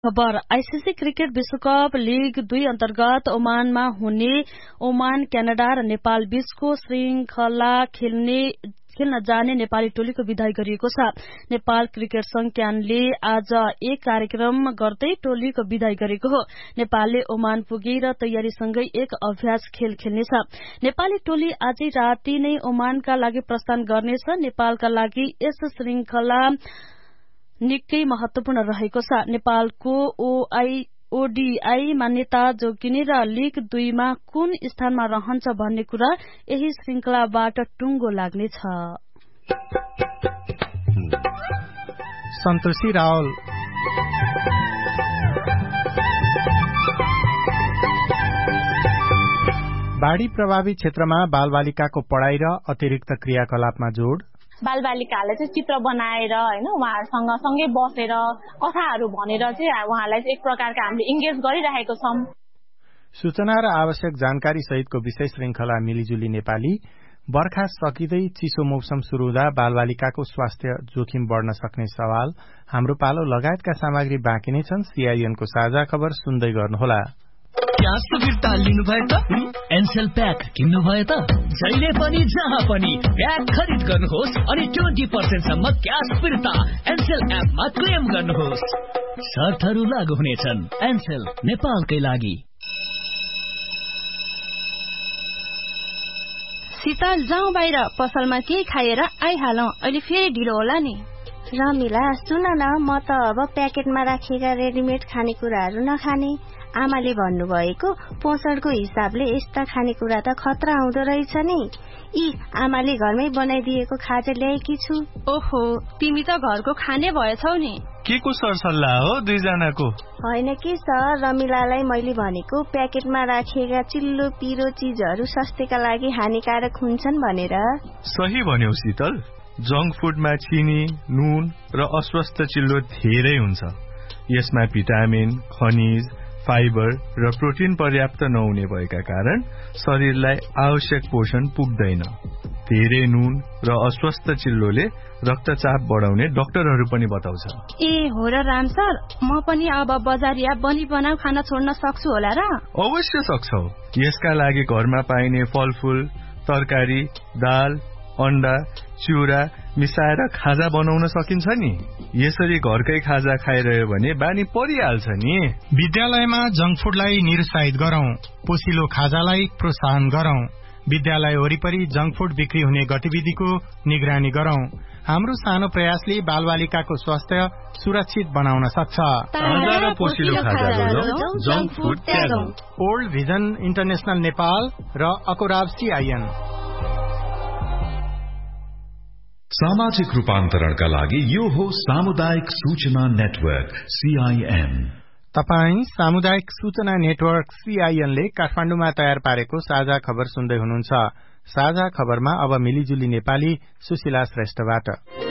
खबर ICC cricket विश्वकप league 2 अन्तर्गत ओमानमा हुने ओमान क्यानाडा र नेपाल बीचको श्रृंखला खेल्न जाने नेपाली टोलीको विदाई गरिएको छ। नेपाल क्रिकेट संघ क्यानले आज एक कार्यक्रम गर्दै टोलीको विदाई गरेको हो। नेपालले ओमान पुगेर तयारीसँगै एक अभ्यास खेल खेल्नेछ। नेपाली टोली आजै राति नै ओमानका लागि प्रस्थान गर्नेछ। नेपालका लागि यस श्रृंखला निकै महत्वपूर्ण रहेको छ। नेपालको ओडीआई मान्यता जोगिने र लीग 2 मा कुन स्थानमा रहन्छ भन्ने कुरा यही श्रृंखलाबाट टुङ्गो लाग्नेछ। सन्तोषी रावल बाढ़ी प्रभावित क्षेत्रमा बालबालिकाको पढ़ाई र अतिरिक्त क्रियाकलापमा जोड। बालबालिकाहरूले चाहिँ चित्र बनाएर हैन उहाँहरुसँग सँगै बसेर कथाहरू भनेर चाहिँ उहाँलाई एक प्रकारका हामीले इंगेज गरिरहेको छौं। सूचना र आवश्यक जानकारी सहितको विषय श्रृंखला मिलिजुली नेपाली। बर्खा सकिँदै चिसो मौसम सुरु हुँदा बालबालिकाको स्वास्थ्य जोखिम बढ्न सक्ने सवाल, हाम्रो पालो लगायतका सामग्री बाँकी नै छन्। सीआईएनको साझा खबर सुन्दै गर्नुहोला। ग्यास फिर्ता लिनु भयो त एनसेल प्याक किन्नु भयो त जहिले पनि जहाँ पनि प्याक खरिद गर्नुहोस् अनि 20% सम्म ग्यास फिर्ता एनसेल एपमा क्लेम गर्नुहोस्। शर्तहरू लागू हुनेछन्। एनसेल नेपालकै लागि। शीतल जाउँ बाहिर, पसलमा केही खाएर आइहालौं, अहिले फेरि ढिलो होला नि। रमिला सुन न, म त अब प्याकेटमा राखिएका रेडिमेड खानेकुराहरू नखाने। आमाले भन्नुभएको पोषणको हिसाबले यस्ता खानेकुरा त खतरा हुँदो रहेछ नि। आमाले घरमै बनाइदिएको खाजा ल्याएकी छु। ओहो, तिमी त घरको खाने भएछौ नि। के को सरसल्लाह हो दुईजनाको? होइन के सर, रमिलालाई मैले भनेको प्याकेटमा राखिएका चिल्लो पिरो चीजहरू स्वास्थ्यका लागि हानिकारक हुन्छन् भनेर। सही भन्यौ शीतल। जंक फुडमा चिनी, नुन र अस्वस्थ चिल्लो धेरै हुन्छ। यसमा भिटामिन, खनिज, फाइबर र प्रोटिन पर्याप्त नहुने भएका कारण शरीरलाई आवश्यक पोषण पुग्दैन। धेरै नुन र अस्वस्थ चिल्लोले रक्तचाप बढाउने डाक्टरहरू पनि बताउँछ। हो र राम सर, म पनि अब बजारिया बनी बनाऊ खाना छोड्न सक्छु होला र? अवश्य सक्छौ। यसका लागि घरमा पाइने फलफूल, तरकारी, दाल, अण्डा, चिउरा मिसाएर खाजा बनाउन सकिन्छ नि। यसरी घरकै खाजा खाइरह्यो भने बानी परिहाल्छ नि। विद्यालयमा जंक फुडलाई निरुत्साहित गरौं, पोसिलो खाजालाई प्रोत्साहन गरौं। विद्यालय वरिपरि जंक फुड बिक्री हुने गतिविधिको निगरानी गरौं। हाम्रो सानो प्रयासले बालबालिकाको स्वास्थ्य सुरक्षित बनाउन सक्छ। ताजा र पोसिलो खाजा गरौं, junk food त्यागौं। Old vision international Nepal र अकोराब सीआईएन। सामाजिक रूपान्तरणका लागि यो हो सामुदायिक सूचना नेटवर्क सीआईएन। तपाई सामुदायिक सूचना नेटवर्क सीआईएन ले काठमाडौँमा तयार पारेको साझा खबर सुन्दै हुनुहुन्छ। साझा खबरमा अब मिलिजुली नेपाली सुशीला श्रेष्ठबाट।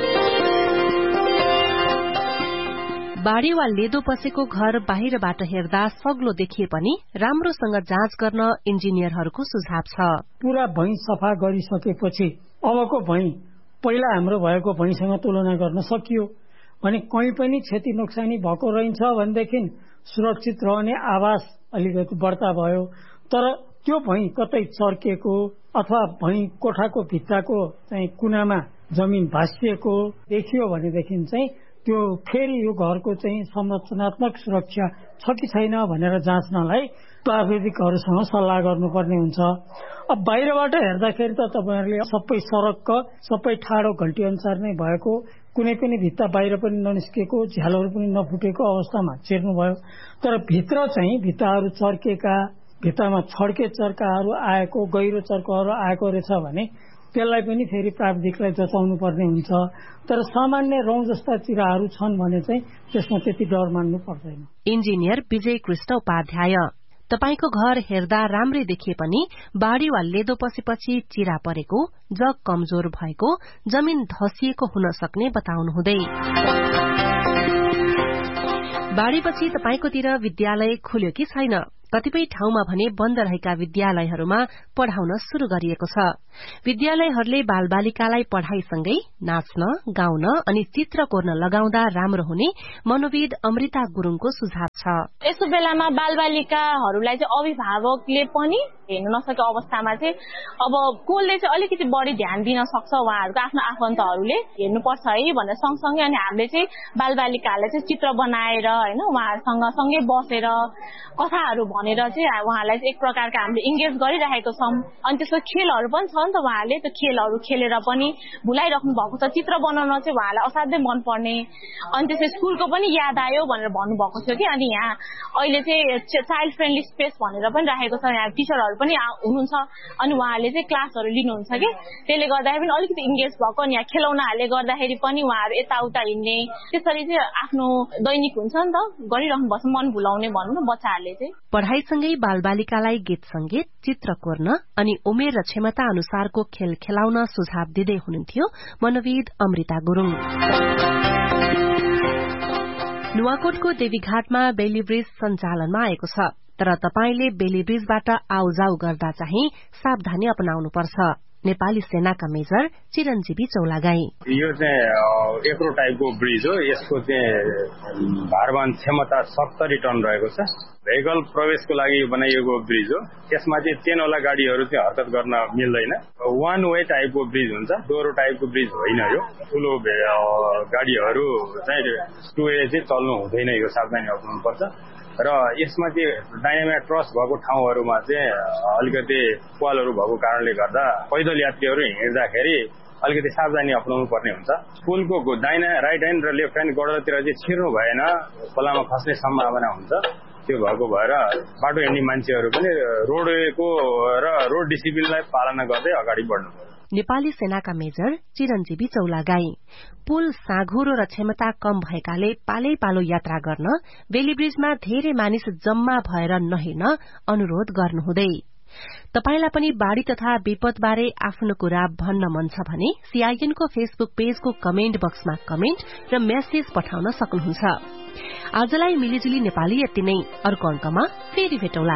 बाढ़ी वा लेदो पसेको घर बाहिरबाट हेर्दा सग्लो देखिए पनि राम्रोसँग जाँच गर्न इन्जिनियरहरूको सुझाव छ। पूरा भैँ सफा गरिसकेपछि अबको भैँ पहिला हाम्रो भएको भैँसँग तुलना गर्न सकियो भने कहीँ पनि क्षति नोक्सानी भएको रहन्छ भनेदेखि सुरक्षित रहने आवाज अलिकति बढ्ता भयो। तर त्यो भैँ कतै चर्केको अथवा भैँ कोठाको भित्ताको चाहिँ कुनामा जमिन भाँसिएको देखियो भनेदेखि चाहिँ त्यो फेरि यो घरको चाहिँ संरचनात्मक सुरक्षा छ कि छैन भनेर जाँच्नलाई प्राविधिकहरूसँग सल्लाह गर्नुपर्ने हुन्छ। अब बाहिरबाट हेर्दाखेरि त तपाईहरुले सबै सडक सबै ठाडो घल्टी अनुसार नै भएको, कुनै पनि भित्ता बाहिर पनि ननिस्केको, झ्यालहरू पनि नफुटेको अवस्थामा चिर्नुभयो। तर भित्र चाहिँ भित्ताहरू चर्केका, भित्तामा छड्के चर्काहरू आएको, गहिरो चर्काहरू आएको रहेछ भने त्यसलाई पनि फेरि प्राविधिकलाई जचाउनु पर्ने हुन्छ। तर सामान्य रौँ जस्ता चिराहरू छन् भने चाहिँ त्यसमा त्यति डर मान्नु पर्दैन। इन्जिनियर विजय कृष्ण उपाध्याय। तपाईको घर हेर्दा राम्रै देखिए पनि बाढ़ी वा लेदो पसेपछि चिरा परेको, जग कमजोर भएको, जमिन धसिएको हुन सक्ने बताउनुहुँदै बाढ़ीपछि तपाईकोतिर विद्यालय खुल्यो कि छैन? कतिपय ठाउँमा भने बन्द रहेका विद्यालयहरूमा पढ़ाउन शुरू गरिएको छ। विद्यालयहरूले बालबालिकालाई पढ़ाईसँगै नाच्न, गाउन अनि चित्र कोर्न लगाउँदा राम्रो हुने मनोविद अमृता गुरुङको सुझाव छ। यस्तो बेलामा बालबालिकाहरूलाई चाहिँ अभिभावकले पनि हेर्न नसकेको अवस्थामा चाहिँ अब कसले चाहिँ अलिकति बढी ध्यान दिन सक्छ, उहाँहरूको आफ्नो आफन्तहरूले हेर्नुपर्छ है भनेर सँगसँगै अनि हामीले चाहिँ बालबालिकाहरूलाई चाहिँ चित्र बनाएर हैन उहाँहरूसँग सँगै बसेर कथाहरू भनेर चाहिँ उहाँहरूलाई चाहिँ एक प्रकारको हामीले इन्गेज गरिरहेको छौं। अनि त्यसको खेलहरू पनि छ नि त, उहाँहरूले त्यो खेलहरू खेलेर पनि भुलाइराख्नु भएको छ। चित्र बनाउन चाहिँ उहाँलाई असाध्यै मनपर्ने, अनि त्यसै स्कुलको पनि याद आयो भनेर भन्नुभएको थियो कि। अनि यहाँ अहिले चाहिँ चाइल्ड फ्रेन्डली स्पेस भनेर पनि राखेको छ, यहाँ टिचरहरू पनि हुनुहुन्छ अनि उहाँहरूले चाहिँ क्लासहरू लिनुहुन्छ कि, त्यसले गर्दाखेरि पनि अलिकति इन्गेज भएको। अनि यहाँ खेलौनाहरूले गर्दाखेरि पनि उहाँहरू यताउता हिँड्ने त्यसरी चाहिँ आफ्नो दैनिक हुन्छ नि त गरिराख्नु भएको छ, मन भुलाउने भनौँ न बच्चाहरूले चाहिँ। पढ़ाईसँगै बालबालिकालाई गीत संगीत, चित्र कोर्न अनि उमेर र क्षमता अनुसारको खेल खेलाउन सुझाव दिँदै हुनुहुन्थ्यो मनोविद अमृता गुरुङ। नुवाकोटको देवीघाटमा बेली ब्रिज सञ्चालनमा आएको छ, तर तपाईले बेली ब्रिजबाट आउजाउ गर्दा चाहिँ सावधानी अपनाउनुपर्छ। नेपाली सेनाका मेजर चिरञ्जीवी चौलागाई। यो चाहिँ एक्रो टाइपको ब्रिज हो, यसको चाहिँ भारवहन क्षमता 70 टन रहेको छ। भेहिकल प्रवेशको लागि बनाइएको ब्रिज हो। यसमा चाहिँ चेनवाला गाडीहरू चाहिँ हरकत गर्न मिल्दैन। वान वे टाइपको ब्रिज हुन्छ, दोहोरो टाइपको ब्रिज होइन। यो ठुलो गाडीहरू चाहिँ 2 वे चाहिँ चल्नु हुँदैन, यो सावधानी अपनाउनु पर्छ। र यसमा चाहिँ डाइनामिक ट्रस भएको ठाउँहरूमा चाहिँ अलिकति पालहरू भएको कारणले गर्दा पैदल यात्रीहरू हिँड्दाखेरि अलिकति सावधानी अपनाउनु पर्ने हुन्छ। पुलको दाहिना राइट ह्यान्ड र लेफ्ट ह्यान्ड गडरतिर चाहिँ छिर्नु भएन, खोलामा खस्ने सम्भावना हुन्छ। त्यो भएको भएर बाटो हिँड्ने मान्छेहरू पनि रोडवेको र रोड डिसिप्लिनलाई पालना गर्दै अगाडि बढ्नु पर्छ। नेपाली सेनाका मेजर चिरञ्जीवी चौलागाई। पुल साँघुरो र क्षमता कम भएकाले पालै पालो यात्रा गर्न बेली ब्रिजमा धेरै मानिस जम्मा भएर नहिँड्न अनुरोध गर्नुहुँदै। तपाईलाई पनि बाढ़ी तथा विपदबारे आफ्नो कुरा भन्न मन छ भने सीआईएनको फेसबुक पेजको कमेन्ट बक्समा कमेन्ट र मेसेज पठाउन सक्नुहुन्छ। आजलाई मिलिजुली नेपाली यति नै, अर्को अंकमा फेरि भेटौला।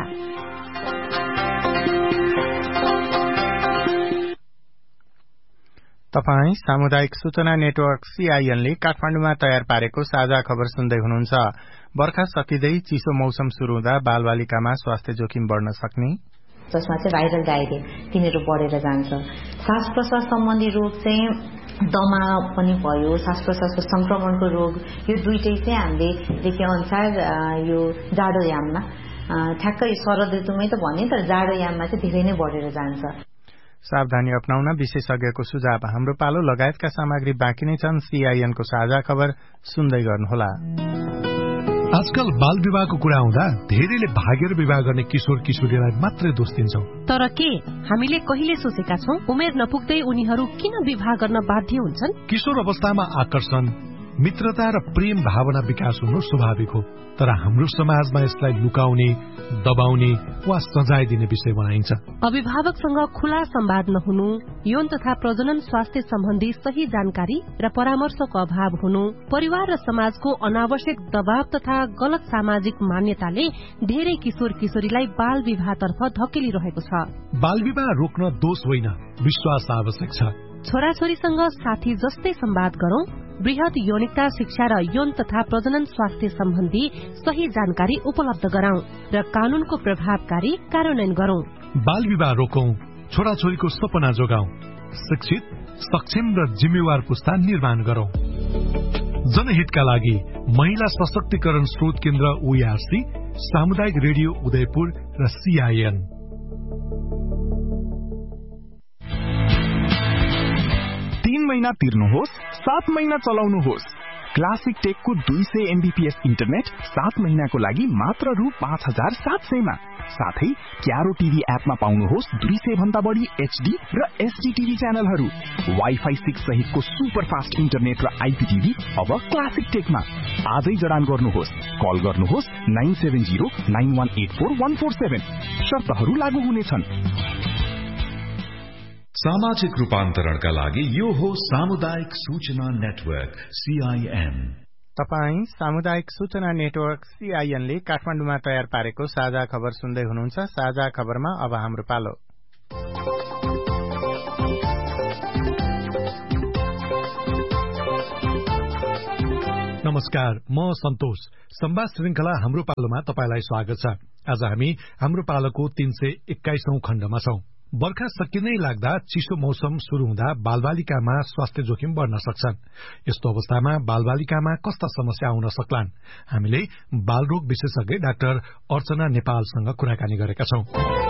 तपाई सामुदायिक सूचना नेटवर्क सीआईएनले काठमाडौँमा तयार पारेको साझा खबर सुन्दै हुनुहुन्छ। बर्खा सकिँदै चिसो मौसम शुरू हुँदा बालबालिकामा स्वास्थ्य जोखिम बढ्न सक्ने, जसमा चाहिँ भाइरल डायरिया तिनीहरू बढेर जान्छ। श्वास प्रश्वास सम्बन्धी रोग चाहिँ दमा पनि भयो, श्वास प्रश्वासको संक्रमणको रोग, यो दुईटै चाहिँ हामीले देखे अनुसार यो जाडोयाममा ठ्याक्कै शरद ऋतुमै त भने, तर जाडोयाममा चाहिँ धेरै नै बढेर जान्छ। सावधानी अपनाउन विशेषज्ञको सुझाव। हाम्रो पालो लगायतका सामग्री बाँकी नै छन्। सीआईएनको साझा खबर सुन्दै गर्नुहोला। आजकल बाल विवाहको कुरा आउँदा धेरैले भागेर विवाह गर्ने किशोर किशोरीलाई मात्रै दोष दिन्छौं। तर के हामीले कहिले सोचेका छौं उमेर नपुग्दै उनीहरू किन विवाह गर्न बाध्य हुन्छन्? किशोर अवस्थामा आकर्षण, मित्रता र प्रेम भावना विकास हुनु स्वाभाविक हो, तर हाम्रो समाजमा यसलाई लुकाउने, दबाउने वा सजाय दिने विषय बनाइन्छ। अभिभावकसँग खुला संवाद नहुनु, यौन तथा प्रजनन स्वास्थ्य सम्बन्धी सही जानकारी र परामर्शको अभाव हुनु, परिवार र समाजको अनावश्यक दबाव तथा गलत सामाजिक मान्यताले धेरै किशोर किशोरीलाई बाल विवाहतर्फ धकेलिरहेको छ। बाल विवाह रोक्न दोष होइन, विश्वास आवश्यक छ। छोराछोरीसँग साथी जस्तै संवाद गरौं, वृहत यौनिकता शिक्षा र यौन तथा प्रजनन स्वास्थ्य सम्बन्धी सही जानकारी उपलब्ध गराउँ र कानूनको प्रभावकारी कार्यान्वयन गरौं। बाल विवाह रोकौं, छोराछोरीको सपना जोगाउँ, शिक्षित, सक्षम र जिम्मेवार पुस्ता निर्माण गरौं। जनहितका लागि महिला सशक्तिकरण स्रोत केन्द्र ओआरसी, सामुदायिक रेडियो उदयपुर र सीआईएन। महिना तिर्नुहोस्, 7 महिना चलाउनुहोस्। क्लासिक टेकको 200 MBPS इन्टरनेट 7 महिनाको लागि मात्र रु 5700 मा। साथै क्यारो टिभी एपमा पाउनुहोस् 200 भन्दा बढी HD र SD टिभी च्यानलहरू। वाइफाई 6 सहितको सुपर फास्ट इन्टरनेट र आइपीटिभी अब क्लासिक टेकमा। आजै जडान गर्नुहोस्, कल गर्नुहोस् 9709184147। शर्तहरू लागू हुनेछन्। सामाजिक रूपान्तरणका लागि यो हो सामुदायिक सूचना नेटवर्क सीआईएन। तपाई सामुदायिक सूचना नेटवर्क सीआईएनले काठमाडौँमा तयार पारेको साझा खबर सुन्दै हुनुहुन्छ। साझा खबरमा अब हाम्रो पालो। नमस्कार, म सन्तोष। संवाद श्रृंखला हाम्रो पालोमा तपाईलाई स्वागत छ। आज हामी हाम्रो पालोको 321औं खण्डमा छौं। बर्खा सकिनै लाग्दा चिसो मौसम शुरू हुँदा बालबालिकामा स्वास्थ्य जोखिम बढ्न सक्छन्। यस्तो अवस्थामा बालबालिकामा कस्ता समस्या आउन सक्लान्? हामीले बालरोग विशेषज्ञ डाक्टर अर्चना नेपालसँग कुराकानी गरेका छौं।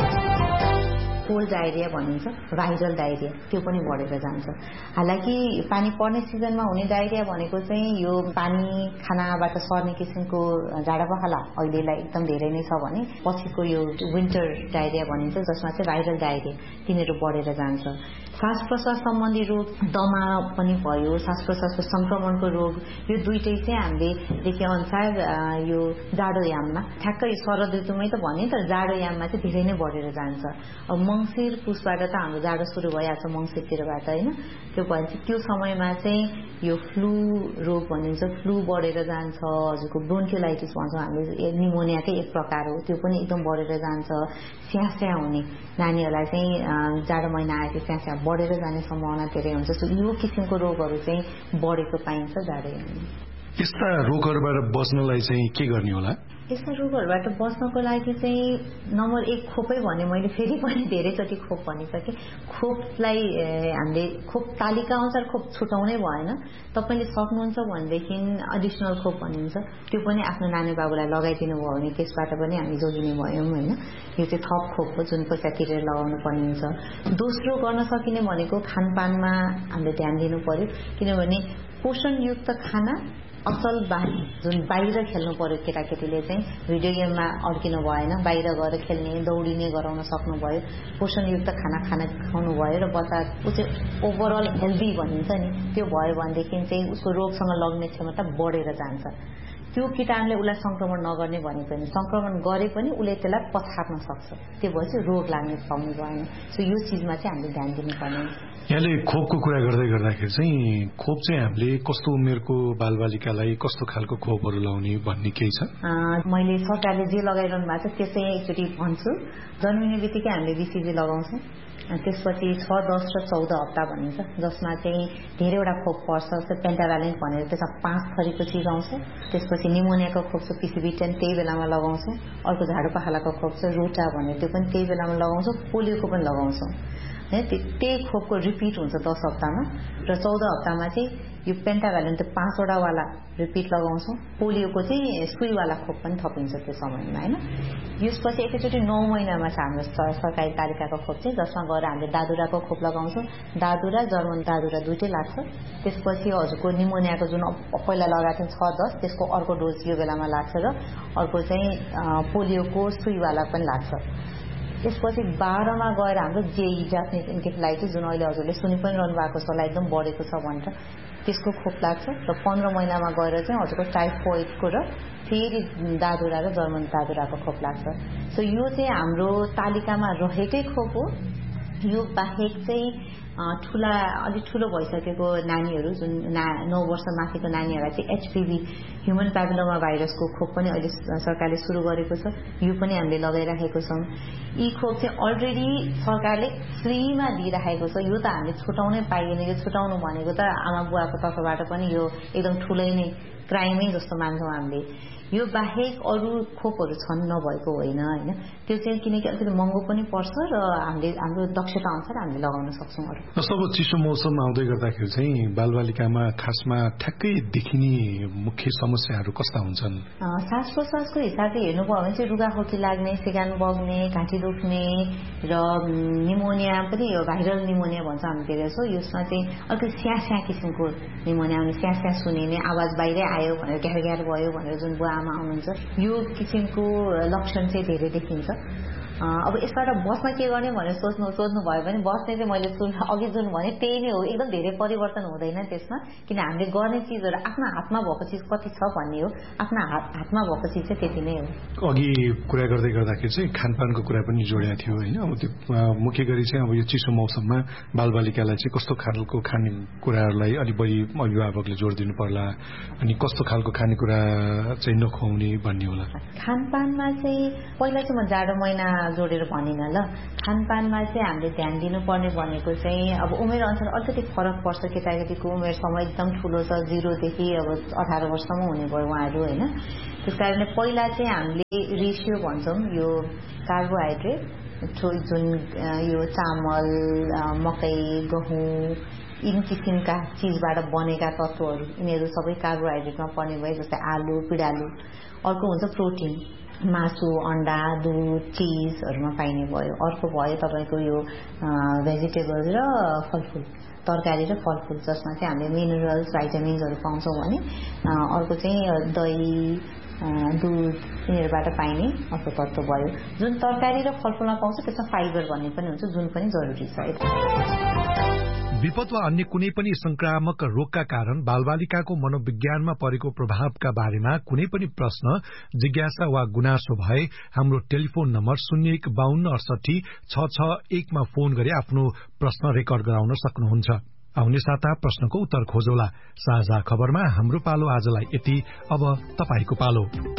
कोल्ड डायरिया भनिन्छ, भाइरल डायरिया, त्यो पनि बढेर जान्छ। हालाकि पानी पर्ने सिजनमा हुने डायरिया भनेको चाहिँ यो पानी खानाबाट सर्ने किसिमको झाडा पखाला अहिलेलाई एकदम धेरै नै छ भने पछिको यो विन्टर डायरिया भनिन्छ, जसमा चाहिँ भाइरल डायरिया, तिनीहरू बढेर जान्छ। श्वास प्रश्वास सम्बन्धी रोग, दमा पनि भयो, श्वास प्रश्वासको संक्रमणको रोग, यो दुईटै चाहिँ हामीले देखे अनुसार यो जाडो याममा, ठ्याक्कै शरद ऋतुमै त भने तर जाडो याममा चाहिँ धेरै नै बढेर जान्छ। अब मंसिर पुसबाट त हाम्रो जाडो सुरु भइहाल्छ, मंसिरतिरबाट होइन, त्यो भन्छ त्यो समयमा चाहिँ यो फ्लू रोग भनिन्छ, फ्लू बढेर जान्छ। हजुरको ब्रोन्कियोलाइटिस भन्छौँ हामीले, निमोनियाकै एक प्रकार हो, त्यो पनि एकदम बढेर जान्छ। स्यास्या हुने नानीहरूलाई चाहिँ जाडो महिना आएपछि स्यास्या बढेर जाने सम्भावना धेरै हुन्छ। सो यो किसिमको रोगहरू चाहिँ बढेको पाइन्छ जाडो याममा। यस्ता रोगहरूबाट बच्नलाई चाहिँ के गर्ने होला? यस्ता रोगहरूबाट बच्नको लागि चाहिँ नम्बर 1 खोपै भने, मैले फेरि पनि धेरैचोटि खोप भनिसकेँ। खोपलाई हामीले खोप तालिका अनुसार खोप छुटाउनै भएन। तपाईँले सक्नुहुन्छ भनेदेखि एडिसनल खोप भनिन्छ, त्यो पनि आफ्नो नानी बाबुलाई लगाइदिनु भयो भने त्यसबाट पनि हामी जोगिने भयौँ होइन। यो चाहिँ थप खोप हो जुन पैसा तिरेर लगाउनु पर्ने हुन्छ। दोस्रो गर्न सकिने भनेको खानपानमा हामीले ध्यान दिनु पर्यो, किनभने पोषणयुक्त खाना, असल बानी, जुन बाहिर खेल्नु पर्यो। केटाकेटीले चाहिँ भिडियो गेममा अड्किनु भएन, बाहिर गएर खेल्ने, दौडिने गराउन सक्नुभयो, पोषणयुक्त खाना खुवाउनु भयो र बच्चा चाहिँ ओभरअल हेल्दी भनिन्छ नि, त्यो भयो भनेदेखि चाहिँ उसको रोगसँग लड्ने क्षमता बढेर जान्छ। त्यो कीटाणुले उसलाई संक्रमण नगर्ने भनेको होइन, संक्रमण गरे पनि उसले त्यसलाई पछार्न सक्छ, त्यो भएपछि रोग लाग्ने पाउने भएन। सो यो चिजमा चाहिँ हामीले ध्यान दिनुपर्ने। यहाँले खोपको कुरा गर्दै गर्दाखेरि चाहिँ खोप चाहिँ हामीले कस्तो उमेरको बालबालिकालाई कस्तो खालको खोपहरू लाउने भन्ने केही छ? मैले सरकारले जे लगाइरहनु भएको छ त्यसै एकचोटि भन्छु। जन्मिने बित्तिकै हामीले BCG लगाउँछौँ, त्यसपछि 6, 10 र 14 हप्ता भनिन्छ, जसमा चाहिँ धेरैवटा खोप पर्छ। जस्तै पेन्टाभ्यालेन्ट भनेर त्यसमा 5 थरीको चिज आउँछ। त्यसपछि निमोनियाको खोप छ, PCV10 त्यही बेलामा लगाउँछौँ। अर्को झाडो पखालाको खोप छ रोटा भनेर, त्यो पनि त्यही बेलामा लगाउँछौँ। पोलियोको पनि लगाउँछौँ। त्यही खोपको रिपिट हुन्छ 10 हप्तामा र 14 हप्तामा चाहिँ यो पेन्टाभ्यालेन्ट 5वटा वाला रिपिट लगाउँछौँ। पोलियोको चाहिँ सुईवाला खोप पनि थपिन्छ त्यो समयमा होइन। यसपछि एकैचोटि 9 महिनामा छ हाम्रो सरकारी तालिकाको खोप चाहिँ, जसमा गएर हामीले दादुराको खोप लगाउँछौँ। दादुरा, जर्मन दादुरा दुइटै लाग्छ। त्यसपछि हजुरको निमोनियाको जुन पहिला लगाएको थियो 6, 10, त्यसको अर्को डोज यो बेलामा लाग्छ र अर्को चाहिँ पोलियोको सुईवाला पनि लाग्छ। त्यसपछि 12मा गएर हाम्रो जेई जापानिज इन्केफेलाइटिस, जुन अहिले हजुरले सुनि पनि रहनु भएको छ, होला एकदम बढेको छ भनेर, त्यसको खोप लाग्छ र 15 महिनामा गएर चाहिँ हजुरको टाइफोइडको र फेरि दादुरा र जर्मन दादुराको खोप लाग्छ। सो यो चाहिँ हाम्रो तालिकामा रहेकै खोप हो। यो बाहेक चाहिँ अलिक ठुलो भइसकेको नानीहरू, जुन 9 वर्ष माथिको नानीहरूलाई चाहिँ HPV ह्युमन प्यापिलोमा भाइरसको खोप पनि अहिले सरकारले सुरु गरेको छ। यो पनि हामीले लगाइराखेको छौँ। यी खोप चाहिँ अलरेडी सरकारले फ्रीमा दिइराखेको छ। यो त हामीले छुटाउनै पाइएन। यो छुटाउनु भनेको त आमा बुवाको तर्फबाट पनि यो एकदम ठुलै नै क्राइमै जस्तो मान्छौँ हामीले। यो बाहेक अरू खोपहरू छन्, नभएको होइन होइन। त्यो चाहिँ किनकि अलिकति महँगो पनि पर्छ र हामीले हाम्रो दक्षता अनुसार हामीले लगाउन सक्छौँ। जस्तो अब चिसो मौसम आउँदै गर्दाखेरि चाहिँ बालबालिकामा खासमा ठ्याक्कै देखिने मुख्य समस्याहरू कस्ता हुन्छन्? श्वास प्रश्वासको हिसाबले हेर्नुभयो भने चाहिँ रुगाखोकी लाग्ने, सिगान बग्ने, घाँटी दुख्ने र निमोनिया पनि, यो भाइरल निमोनिया भन्छ हामी देखेको छौँ। यसमा चाहिँ अलिकति स्यास्या किसिमको निमोनिया आउने, स्यास्या सुनिने, आवाज बाहिरै आयो भनेर ग्यार ग्यार भयो भनेर जुन बुवा आमा आउनुहुन्छ, यो किसिमको लक्षण चाहिँ धेरै देखिन्छ। अब यसबाट बस्न के गर्ने भनेर सोध्नु भयो भने बस्ने चाहिँ मैले अघि जुन भने त्यही नै हो। एकदम धेरै परिवर्तन हुँदैन त्यसमा, किन हामीले गर्ने चिजहरू आफ्नो हातमा भएको चिज कति छ भन्ने हो। आफ्नो हातमा भएको चिज चाहिँ त्यति नै हो। अघि कुरा गर्दै गर्दाखेरि चाहिँ खानपानको कुरा पनि जोडेको थियो होइन। अब त्यो मुख्य गरी चाहिँ अब यो चिसो मौसममा बालबालिकालाई चाहिँ कस्तो खालको खानेकुराहरूलाई अलिक बढी अभिभावकले जोड दिनु पर्ला, अनि कस्तो खालको खानेकुरा चाहिँ नखुवाउने भन्ने होला? खानपानमा चाहिँ पहिला चाहिँ म जाडो महिना जोडेर भनिन ल, खानपानमा चाहिँ हामीले ध्यान दिनुपर्ने भनेको चाहिँ अब उमेर अनुसार अलिकति फरक पर्छ। केटाकेटीको उमेर समय एकदम ठुलो छ, 0 देखि अब 18 वर्षसम्म हुने भयो उहाँहरू होइन। त्यस कारणले पहिला चाहिँ हामीले रेसियो भन्छौँ, यो कार्बोहाइड्रेट जुन यो चामल, मकै, गहुँ यिन किसिमका चिजबाट बनेका तत्त्वहरू, यिनीहरू सबै कार्बोहाइड्रेटमा पर्ने भए, जस्तै आलु, पिँडालु। अर्को हुन्छ प्रोटिन, मासु, अन्डा, दुध, चिजहरूमा पाइने भयो। अर्को भयो तपाईँको यो भेजिटेबल र फलफुल, तरकारी र फलफुल, जसमा चाहिँ हामीले मिनरल्स, भाइटामिन्सहरू पाउँछौँ भने। अर्को चाहिँ दही, दुध यिनीहरूबाट पाइने अर्को तत्त्व भयो। जुन तरकारी र फलफुलमा पाउँछ त्यसमा फाइबर भन्ने पनि हुन्छ, जुन पनि जरुरी छ। विपद वा अन्य कुनै पनि संक्रामक रोगका कारण बालबालिकाको मनोविज्ञानमा परेको प्रभावका बारेमा कुनै पनि प्रश्न, जिज्ञासा वा गुनासो भए हाम्रो टेलिफोन नम्बर 0152686661 मा फोन गरी आफ्नो प्रश्न रेकर्ड गराउन सक्नुहुन्छ। आउने साता प्रश्नको उत्तर खोजौला। साझा खबरमा हाम्रो पालो आजलाई यति। अब तपाईको पालो।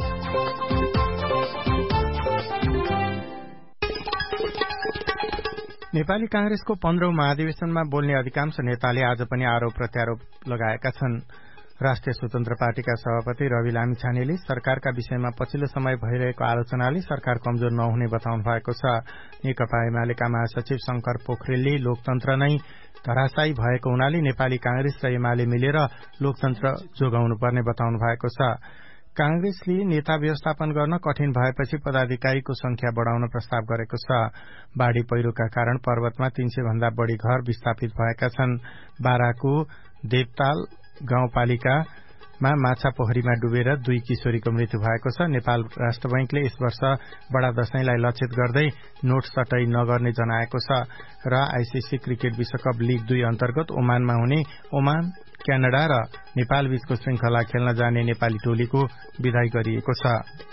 नेपाली कांग्रेसको 15औं महाधिवेशनमा बोल्ने अधिकांश नेताले आज पनि आरोप प्रत्यारोप लगाएका छन्। राष्ट्रिय स्वतन्त्र पार्टीका सभापति रवि लामिछानेले सरकारका विषयमा पछिल्लो समय भइरहेको आलोचनाले सरकार कमजोर नहुने बताउनु भएको छ। नेकपा एमालेका महासचिव शंकर पोखरेलले लोकतन्त्र नै धराशायी भएको हुनाले नेपाली कांग्रेस र एमाले मिलेर लोकतन्त्र जोगाउनु पर्ने बताउनु भएको छ। कांग्रेसले नेता व्यवस्थापन गर्न कठिन भएपछि पदाधिकारीको संख्या बढ़ाउन प्रस्ताव गरेको छ। बाढ़ी पहिरोका कारण पर्वतमा 300 भन्दा बढ़ी घर विस्थापित भएका छन्। बाराको देवताल गाउँपालिकामा माछा पोखरीमा डुबेर 2 किशोरीको मृत्यु भएको छ। नेपाल राष्ट्र बैंकले यस वर्ष बडा दशैंलाई लक्षित गर्दै नोट सटै नगर्ने जनाएको छ। र आईसीसी क्रिकेट विश्वकप लीग 2 अन्तर्गत ओमानमा हुने ओमान, क्यानाडा र नेपाल बीचको श्रृंखला खेल्न जाने नेपाली टोलीको विदाई गरिएको छ।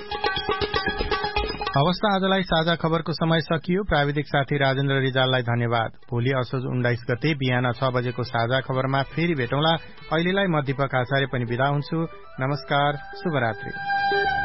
अवस्था आजलाई साझा खबरको समय सकियो। प्राविधिक साथी राजेन्द्र रिजाललाई धन्यवाद। भोलि असोज 19 गते बिहान 6 बजेको साझा खबरमा फेरि भेटौँला। अहिलेलाई म दीपक आचार्य पनि बिदा हुन्छु। नमस्कार, शुभरात्रि।